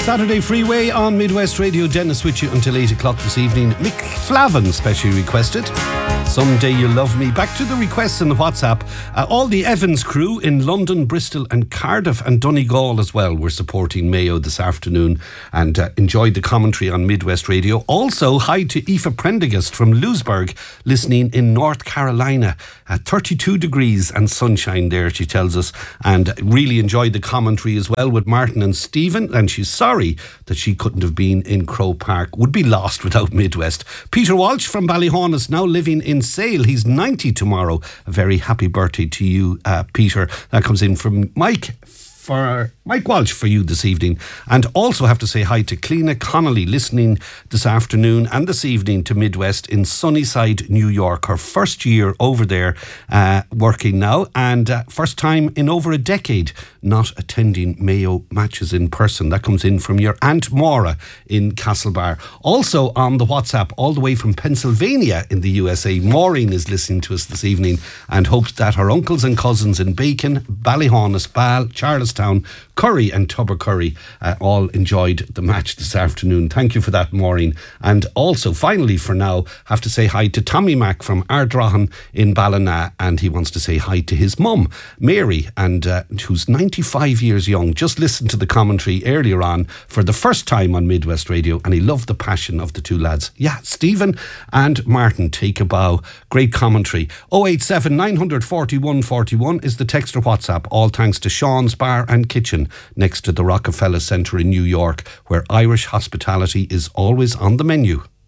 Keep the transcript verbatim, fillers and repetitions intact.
Saturday Freeway on Midwest Radio. Dennis with you until eight o'clock this evening. Mick Flavin specially requested Someday You'll Love Me. Back to the requests in the WhatsApp. Uh, all the Evans crew in London, Bristol and Cardiff and Donegal as well were supporting Mayo this afternoon and uh, enjoyed the commentary on Midwest Radio. Also, hi to Aoife Prendergast from Lewisburg, listening in North Carolina. Uh, thirty-two degrees and sunshine there, she tells us, and really enjoyed the commentary as well with Martin and Stephen, and she's sorry that she couldn't have been in Croke Park. Would be lost without Midwest. Peter Walsh from Ballyhaunis, now living in Sale. He's ninety tomorrow. A very happy birthday to you, uh, Peter. That comes in from Mike. For Mike Walsh for you this evening. And also have to say hi to Cleena Connolly, listening this afternoon and this evening to Midwest in Sunnyside, New York. Her first year over there uh, working now, and uh, first time in over a decade not attending Mayo matches in person. That comes in from your Aunt Maura in Castlebar. Also on the WhatsApp, all the way from Pennsylvania in the U S A, Maureen is listening to us this evening and hopes that her uncles and cousins in Bacon, Ballyhaunis, Bal, Charlestown, Curry and Tubbercurry uh, all enjoyed the match this afternoon. Thank you for that, Maureen. And also, finally for now, have to say hi to Tommy Mack from Ardrohan in Ballina, and he wants to say hi to his mum, Mary, and uh, who's ninety-five years young. Just listened to the commentary earlier on for the first time on Midwest Radio, and he loved the passion of the two lads. Yeah, Stephen and Martin, take a bow. Great commentary. oh eight seven, nine four one, four one is the text or WhatsApp. All thanks to Sean's Bar and Kitchen next to the Rockefeller Centre in New York, where Irish hospitality is always on the menu.